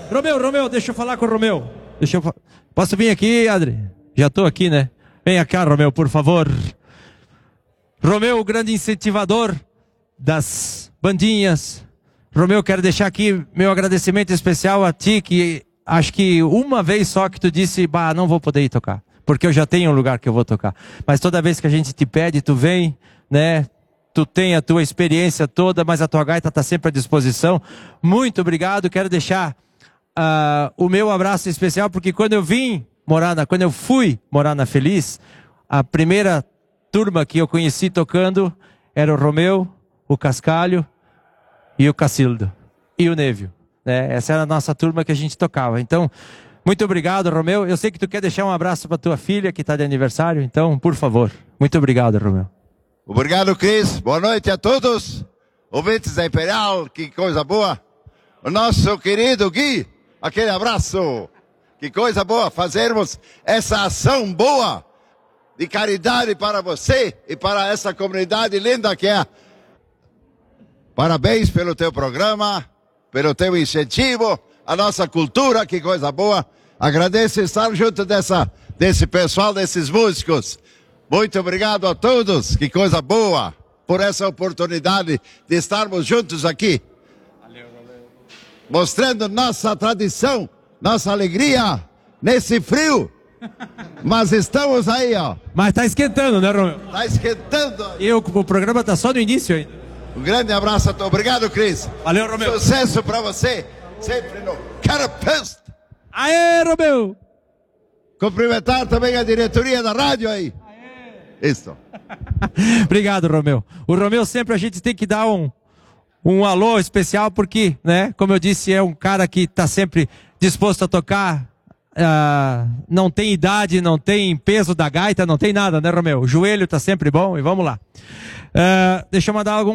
Romeu, deixa eu falar com o Romeu. Posso vir aqui, Adri? Já tô aqui, né? Venha cá, Romeu, por favor. Romeu, o grande incentivador das bandinhas. Romeu, quero deixar aqui meu agradecimento especial a ti, que acho que uma vez só que tu disse, bah, não vou poder ir tocar, porque eu já tenho um lugar que eu vou tocar. Mas toda vez que a gente te pede, tu vem, né? Tu tem a tua experiência toda, mas a tua gaita está sempre à disposição. Muito obrigado. Quero deixar o meu abraço especial, porque quando eu fui morar na Feliz, a primeira turma que eu conheci tocando era o Romeu, o Cascalho e o Cacildo e o Névio, né? Essa era a nossa turma que a gente tocava. Então, muito obrigado, Romeu. Eu sei que tu quer deixar um abraço para tua filha que está de aniversário, então, por favor. Muito obrigado, Romeu. Obrigado, Cris. Boa noite a todos. Ouvintes da Imperial, que coisa boa. O nosso querido Gui, aquele abraço. Que coisa boa fazermos essa ação boa de caridade para você e para essa comunidade linda que é. Parabéns pelo teu programa, pelo teu incentivo, a nossa cultura, que coisa boa. Agradeço estar junto desse pessoal, desses músicos. Muito obrigado a todos, que coisa boa, por essa oportunidade de estarmos juntos aqui. Valeu. Mostrando nossa tradição, nossa alegria, nesse frio. Mas estamos aí, ó. Mas tá esquentando, né, Romeu? Tá esquentando. E o programa tá só no início ainda. Um grande abraço a todos. Obrigado, Cris. Valeu, Romeu. Sucesso pra você, sempre no Carapest. Aê, Romeu! Cumprimentar também a diretoria da rádio aí. Isso. Obrigado, Romeu. O Romeu sempre a gente tem que dar um alô especial porque, né, como eu disse, é um cara que está sempre disposto a tocar. Não tem idade, não tem peso da gaita, não tem nada, né, Romeu? O joelho está sempre bom e vamos lá. Deixa eu mandar algum